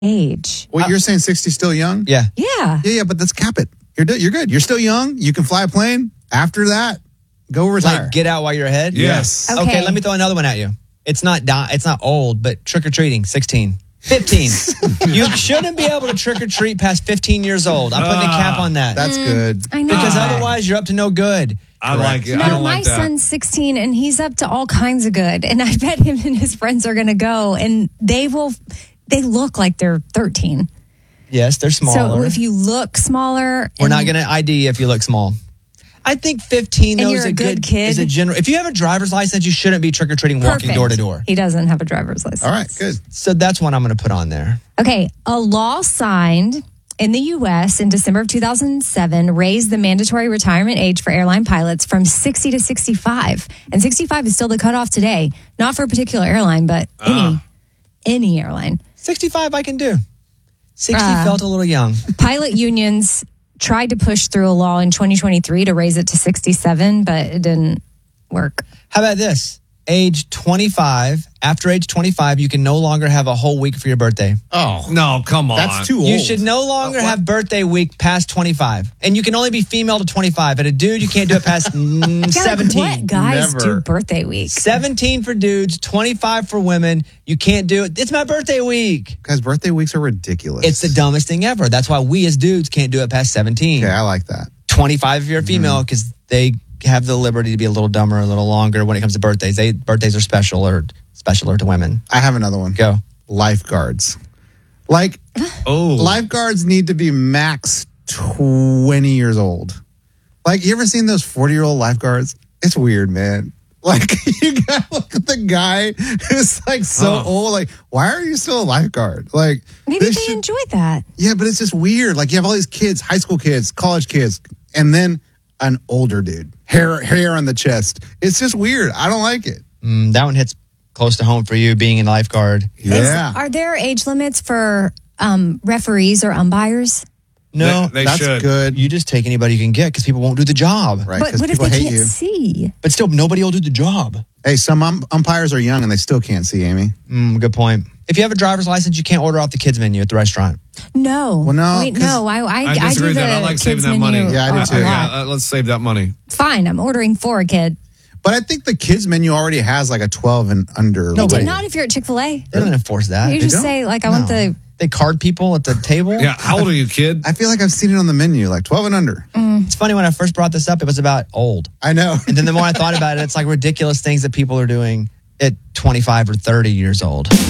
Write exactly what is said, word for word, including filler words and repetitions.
age. Well, you're saying sixty still young? Yeah. Yeah. Yeah, yeah, but let's cap it. You're do- you're good. You're still young. You can fly a plane. After that, go retire. Like get out while you're ahead? Yes. Okay. Okay, let me throw another one at you. It's not di- it's not old, but trick-or-treating, sixteen. fifteen. You shouldn't be able to trick-or-treat past fifteen years old. I'm putting a cap on that. That's good. I know. Because otherwise you're up to no good. I like it. I No, don't my like that. son's sixteen and he's up to all kinds of good. And I bet him and his friends are going to go and they will, they look like they're thirteen. Yes, they're smaller. So if you look smaller. We're and- not going to I D you if you look small. I think fifteen And though you're is a a good kid. is a general. If you have a driver's license, you shouldn't be trick-or-treating walking Perfect. door to door. He doesn't have a driver's license. All right, good. So that's one I'm going to put on there. Okay, a law signed in the U S in December of two thousand seven raised the mandatory retirement age for airline pilots from sixty to sixty-five. And sixty-five is still the cutoff today. Not for a particular airline, but any any airline. sixty-five I can do. sixty Uh, felt a little young. Pilot unions tried to push through a law in twenty twenty-three to raise it to sixty-seven, but it didn't work. How about this? Age twenty-five. After age twenty-five, you can no longer have a whole week for your birthday. Oh, No, come on. that's too old. You should no longer have birthday week past twenty-five. And you can only be female to twenty-five. And a dude, you can't do it past mm, God, seventeen. What guys Never. do birthday week? seventeen for dudes, twenty-five for women. You can't do it. It's my birthday week. Guys, birthday weeks are ridiculous. It's the dumbest thing ever. That's why we as dudes can't do it past seventeen. Okay, I like that. twenty-five if you're a female because they have the liberty to be a little dumber, a little longer when it comes to birthdays. They birthdays are special or specialer to women. I have another one. Go. Lifeguards. Like, Oh. lifeguards need to be max twenty years old. Like, you ever seen those forty-year-old lifeguards? It's weird, man. Like, you gotta look at the guy who's like so Huh. old. Like, why are you still a lifeguard? Like, Maybe this they should- enjoy that. Yeah, but it's just weird. Like, you have all these kids, high school kids, college kids, and then an older dude, hair hair on the chest. It's just weird. I don't like it. Mm, that one hits close to home for you being a lifeguard. Is- Yeah, are there age limits for um, referees or umpires? No, They- they that's should. good. you just take anybody you can get because people won't do the job. Right? But Because what if people they hate can't you. see? But still, nobody will do the job. Hey, some um, umpires are young and they still can't see, Amy. Mm, good point. If you have a driver's license, you can't order off the kids menu at the restaurant. No. Well, no, Wait, 'cause no. I I, I I, disagree do with the that. I like kids saving that menu money. Yeah, I do a- a too. Yeah, lot. uh, let's save that money. Fine, I'm ordering for a kid. But I think the kids menu already has like a twelve and under. No, rating. not if you're at Chick-fil-A. They don't enforce that. You They just don't. say, like, I want the... They card people at the table. Yeah, how old are you, kid? I feel like I've seen it on the menu, like twelve and under. It's funny when I first brought this up, it was about old. I know. And then the more I thought about it, it's like ridiculous things that people are doing at twenty-five or thirty years old.